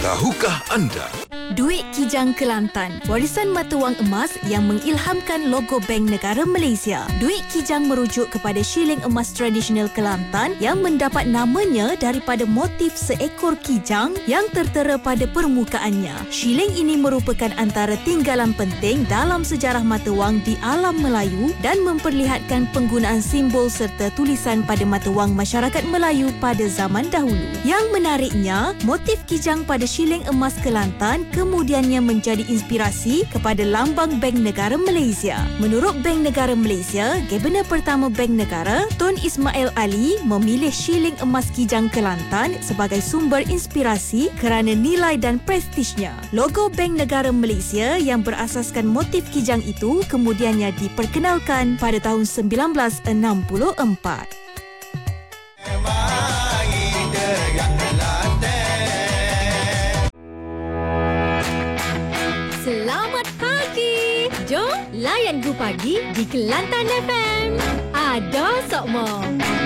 Tahukah anda? Duit Kijang Kelantan, warisan mata wang emas yang mengilhamkan logo Bank Negara Malaysia. Duit Kijang merujuk kepada shilling emas tradisional Kelantan yang mendapat namanya daripada motif seekor kijang yang tertera pada permukaannya. Shilling ini merupakan antara tinggalan penting dalam sejarah mata wang di alam Melayu dan memperlihatkan penggunaan simbol serta tulisan pada mata wang masyarakat Melayu pada zaman dahulu. Yang menariknya, motif kijang pada shilling emas Kelantan kemudiannya menjadi inspirasi kepada lambang Bank Negara Malaysia. Menurut Bank Negara Malaysia, Gabenor pertama Bank Negara, Tun Ismail Ali memilih shilling emas kijang Kelantan sebagai sumber inspirasi kerana nilai dan prestisnya. Logo Bank Negara Malaysia yang berasaskan motif kijang itu kemudiannya diperkenalkan pada tahun 1964. Selamat pagi. Jom layan Gu Pagi di Kelantan FM. Ada Sokmo.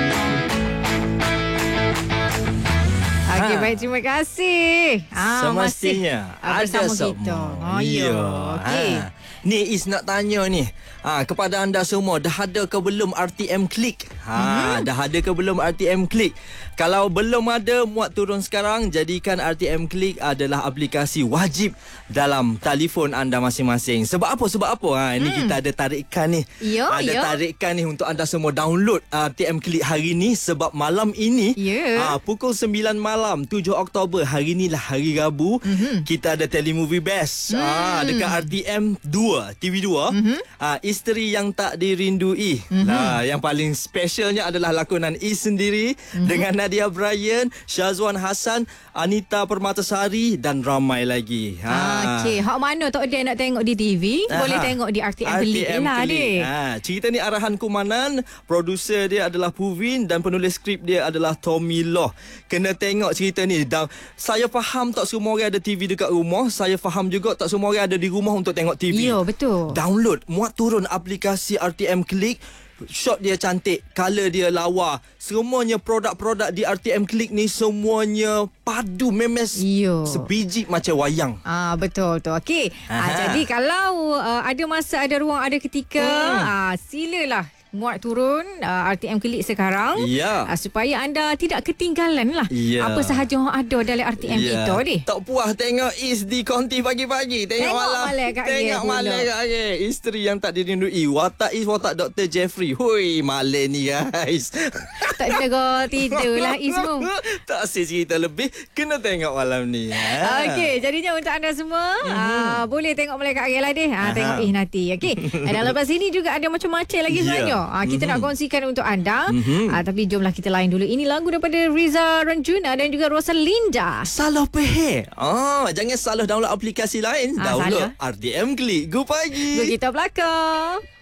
Okey, baik, terima kasih. Semestinya bersama ada kita. semua. Ya. Okey. Ni Is nak tanya ni. Kepada anda semua, dah ada ke belum RTM Klik? Dah ada ke belum RTM Klik? Kalau belum ada, muat turun sekarang. Jadikan RTM Klik adalah aplikasi wajib dalam telefon anda masing-masing. Sebab apa? Ini kita ada tarikan ni. Ada tarikan ni untuk anda semua download RTM Klik hari ni. Sebab malam ini, pukul 9 malam 7 Oktober, hari ni lah hari Rabu, kita ada Telemovie Best dekat RTM 2, TV 2. Isteri yang tak dirindui. Yang paling specialnya adalah lakonan Is sendiri dengan Nadia Bryan, Syazwan Hassan, Anita Permatasari dan ramai lagi. Okey, hak mana tak ada nak tengok di TV, boleh tengok di RTM Klik lah, adik. Cerita ni arahan Kumanan, produser dia adalah Puvin dan penulis skrip dia adalah Tommy Loh. Kena tengok cerita ni. Saya faham tak semua orang ada TV dekat rumah. Saya faham juga tak semua orang ada di rumah untuk tengok TV. Ya, betul. Download, muat turun aplikasi RTM Klik. Shot dia cantik, color dia lawa. Semuanya produk-produk di RTM Klik ni semuanya padu memes sebiji macam wayang. Betul tu. Okey. Jadi kalau ada masa, ada ruang, ada ketika, silalah muat turun RTM Klik sekarang, supaya anda tidak ketinggalan lah apa sahaja yang ada dalam RTM kita ni. Tak puas tengok Is di konti pagi-pagi, tengok malam kat dia. Isteri yang tak dirindui, watak Is, watak Dr. Jeffrey. Hui, malam ni guys. Tak jaga tidur lah Is mu. Tak cerita lebih, kena tengok malam ni. Okey, jadinya untuk anda semua, boleh tengok malam kat dia lah deh. Tengok nanti. Okey. Dan lepas ini juga ada macam-macam lagi sebenarnya. Kita nak kongsikan untuk anda. Tapi jomlah kita lain dulu. Ini lagu daripada Riza Ranjuna dan juga Rosalinda. Salah pehe. Jangan salah download aplikasi lain. Download RTM Klik. Gu Pagi. Kita belakang.